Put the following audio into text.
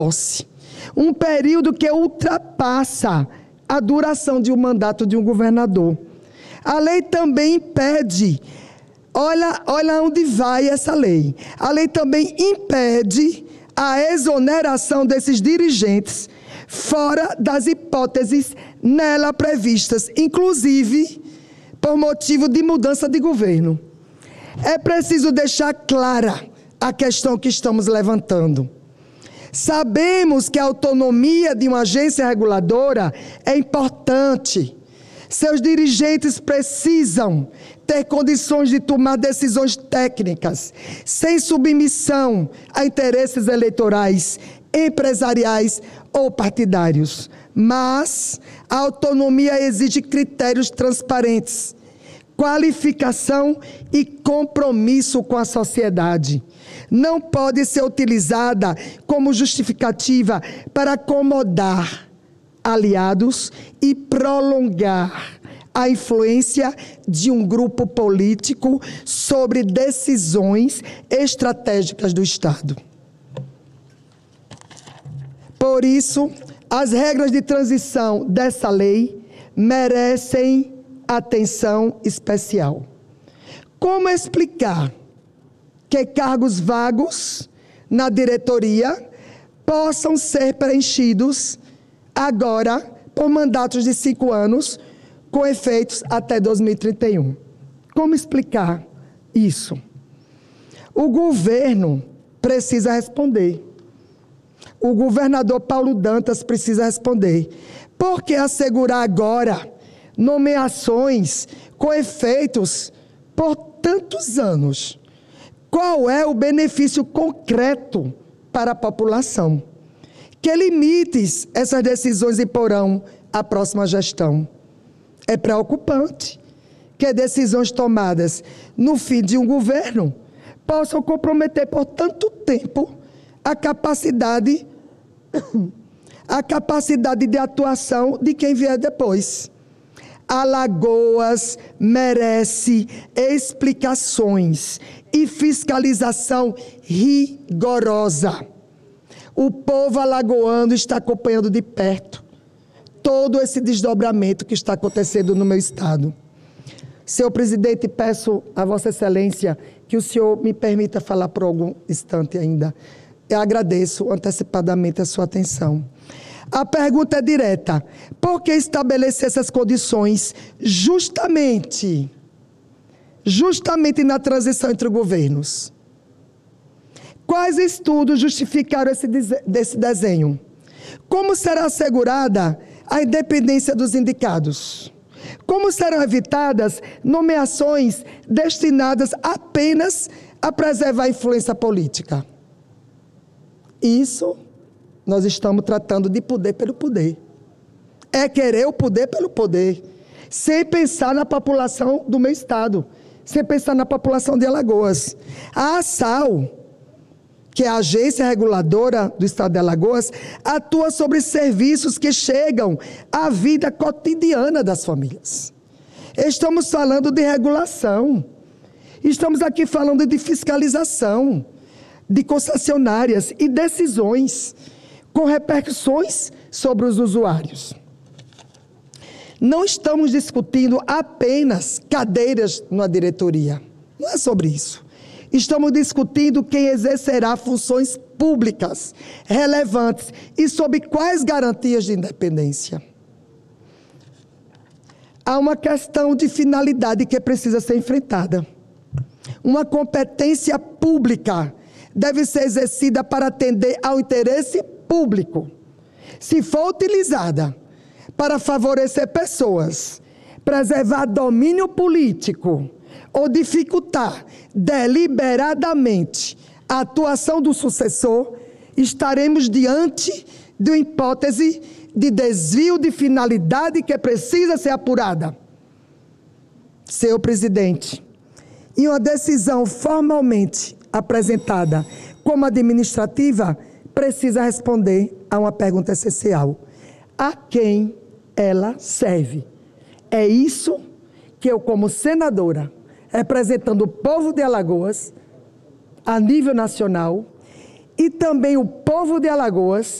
posse. Um período que ultrapassa a duração de um mandato de um governador. A lei também impede, olha onde vai essa lei. A lei também impede a exoneração desses dirigentes fora das hipóteses nela previstas, inclusive por motivo de mudança de governo. É preciso deixar clara a questão que estamos levantando. Sabemos que a autonomia de uma agência reguladora é importante. Seus dirigentes precisam ter condições de tomar decisões técnicas, sem submissão a interesses eleitorais, empresariais ou partidários. Mas a autonomia exige critérios transparentes, qualificação e compromisso com a sociedade. Não pode ser utilizada como justificativa para acomodar aliados e prolongar a influência de um grupo político sobre decisões estratégicas do Estado. Por isso, as regras de transição dessa lei merecem atenção especial. Como explicar que cargos vagos na diretoria possam ser preenchidos agora por mandatos de 5 anos, com efeitos até 2031? Como explicar isso? O governo precisa responder. O governador Paulo Dantas precisa responder. Por que assegurar agora nomeações com efeitos por tantos anos? Qual é o benefício concreto para a população? Que limites essas decisões imporão à próxima gestão? É preocupante que decisões tomadas no fim de um governo possam comprometer por tanto tempo a capacidade de atuação de quem vier depois. Alagoas merece explicações e fiscalização rigorosa. O povo alagoano está acompanhando de perto todo esse desdobramento que está acontecendo no meu estado. Senhor presidente, peço a Vossa Excelência que o senhor me permita falar por algum instante ainda. Eu agradeço antecipadamente a sua atenção. A pergunta é direta. Por que estabelecer essas condições justamente na transição entre governos? Quais estudos justificaram esse desenho? Como será assegurada a independência dos indicados? Como serão evitadas nomeações destinadas apenas a preservar a influência política? Isso nós estamos tratando de poder pelo poder. É querer o poder pelo poder, sem pensar na população do meu estado, sem pensar na população de Alagoas. A ASAL, que é a agência reguladora do estado de Alagoas, atua sobre serviços que chegam à vida cotidiana das famílias. Estamos falando de regulação, estamos aqui falando de fiscalização, de concessionárias e decisões com repercussões sobre os usuários. Não estamos discutindo apenas cadeiras na diretoria, não é sobre isso. Estamos discutindo quem exercerá funções públicas relevantes e sob quais garantias de independência. Há uma questão de finalidade que precisa ser enfrentada. Uma competência pública deve ser exercida para atender ao interesse público. Se for utilizada para favorecer pessoas, preservar domínio político ou dificultar deliberadamente a atuação do sucessor, estaremos diante de uma hipótese de desvio de finalidade que precisa ser apurada. Senhor presidente, em uma decisão formalmente apresentada como administrativa, precisa responder a uma pergunta essencial: a quem ela serve? É isso que eu, como senadora, representando o povo de Alagoas, a nível nacional, e também o povo de Alagoas